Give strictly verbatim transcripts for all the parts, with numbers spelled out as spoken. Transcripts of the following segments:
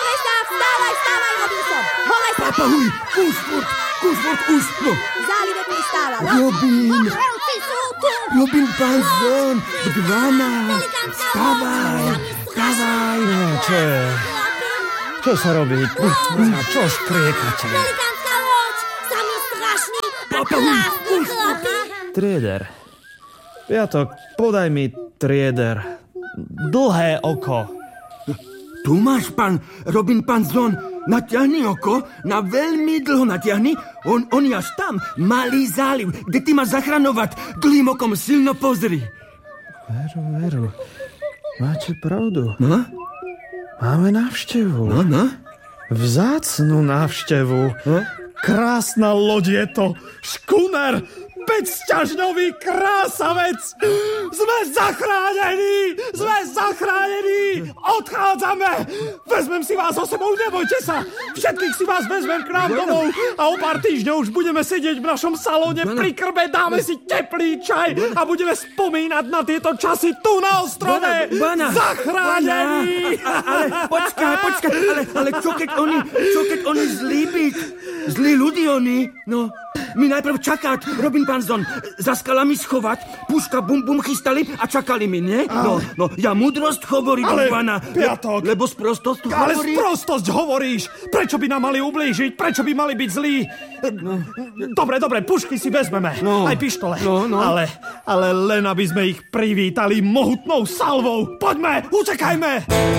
Hore sa, vstávaj, vstávaj, Robinson! Hore sa! Papahuj, už furt, už furt, už, no. V zálive pristáva, no? Robin, Strelci sú tu! Robin Panzon, dvanásť, vstávaj, vstávaj. No, čo je? Čo sa robí? A čo škriekate? Velikánska loď! Sami strašní a Papahuj, krásni už, chlapi! Trieder. Piatok, podaj mi trieder. Dlhé oko. Tu máš, pán Robin Panzon, natiahni oko, na veľmi dlho natiahni, on, on je až tam, malý záliv, kde ty máš zachraňovať, dlhým okom silno pozri. Veru, veru. Máte pravdu. No? Máme návštevu. No, no? Vzácnu návštevu. No? Krásna loď je to. Škuner. päťsťažňový krásavec. Sme zachránení. Sme zachránení. Odchádzame. Vezmem si vás so sebou, nebojte sa. Všetkých si vás vezmem k nám domov a o pár týždňov už budeme sedieť v našom salóne pri krbe, dáme si teplý čaj a budeme spomínať na tieto časy tu na ostrove. Bana, Zachránení. Bana, ale počkaj, počkaj, ale, ale čo keď oni, čo keď oni zlí byť? Zlí ľudí oni, no. My najprv čakať, Robin Panzon, za skalami schovať, puška bum bum chystali a čakali mi, nie? No, no, ja múdrosť hovorím, Ale, Bana, Piatok. le, lebo sprostosť Ale hovorí. sprostosť hovoríš! Prečo by nám mali ublížiť? Prečo by mali byť zlí? No. Dobre, dobre, pušky si vezmeme. No. Aj pištole. No, no. Ale, ale len aby sme ich privítali mohutnou salvou. Poďme, utekajme!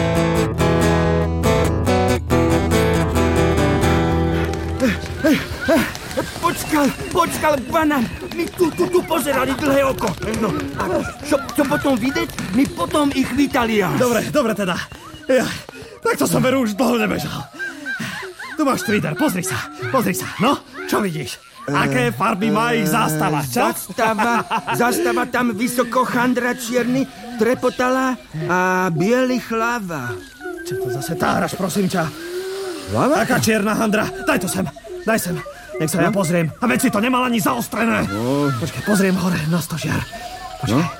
Počkal, počkal, Bana, my tu, tu, tu pozerali dlhé oko. No, a čo, čo potom vidieť, my potom ich vítali ja. Dobre, dobre teda. Ja, tak to som veru už dlho nebežal. Tu máš trider, pozri sa, pozri sa. No, čo vidíš? Aké farby má ich zástava, čo? Zastava, zastava tam vysoko chandra čierny, trepotala a biely hlava. Čo to zase táraš, prosím ťa? Hlava? Taká čierna handra. Daj to sem, daj sem. Nech sa ja pozriem. A veď si to nemal ani zaostrené. No. Počkaj, pozriem hore na stožiar. Počkaj. No?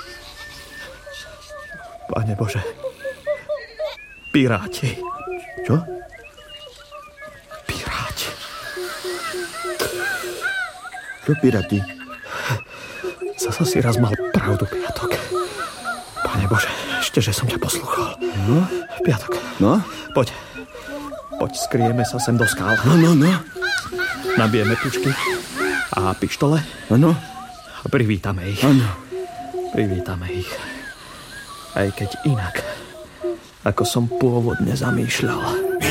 Pane Bože. Piráti. Čo? Piráti. Čo piráti? Zasa si raz mal pravdu, Piatok. Pane Bože, ešte, že som ťa poslúchol. No? Piatok. No? Poď. Poď, skrieme sa sem do skál. No, no, no. Nabijeme pučky a pištole. Áno. A privítame ich. Áno. Privítame ich. Aj keď inak, ako som pôvodne zamýšľal.